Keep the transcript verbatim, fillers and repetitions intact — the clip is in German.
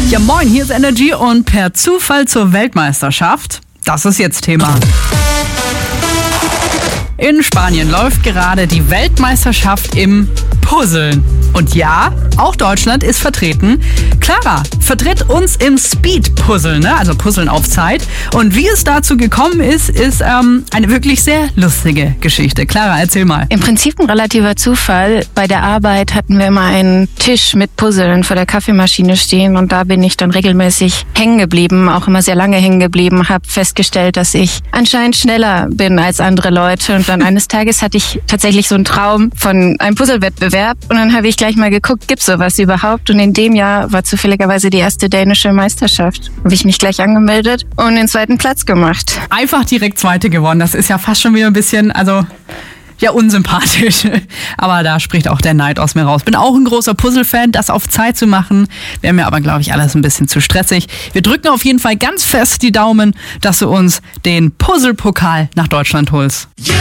Ja moin, hier ist Energy und per Zufall zur Weltmeisterschaft. Das ist jetzt Thema. In Spanien läuft gerade die Weltmeisterschaft im Puzzeln. Und ja, auch Deutschland ist vertreten. Clara vertritt uns im Speed-Puzzeln, ne? Also Puzzeln auf Zeit. Und wie es dazu gekommen ist, ist ähm, eine wirklich sehr lustige Geschichte. Clara, erzähl mal. Im Prinzip ein relativer Zufall. Bei der Arbeit hatten wir immer einen Tisch mit Puzzeln vor der Kaffeemaschine stehen und da bin ich dann regelmäßig hängen geblieben, auch immer sehr lange hängen geblieben, habe festgestellt, dass ich anscheinend schneller bin als andere Leute und dann eines Tages hatte ich tatsächlich so einen Traum von einem Puzzlewettbewerb und dann habe ich gleich mal geguckt, gibt's sowas überhaupt? Und in dem Jahr war zufälligerweise die erste dänische Meisterschaft. Habe ich mich gleich angemeldet und den zweiten Platz gemacht. Einfach direkt Zweite gewonnen. Das ist ja fast schon wieder ein bisschen, also ja, unsympathisch. Aber da spricht auch der Neid aus mir raus. Bin auch ein großer Puzzle-Fan. Das auf Zeit zu machen, wäre mir aber, glaube ich, alles ein bisschen zu stressig. Wir drücken auf jeden Fall ganz fest die Daumen, dass du uns den Puzzle-Pokal nach Deutschland holst.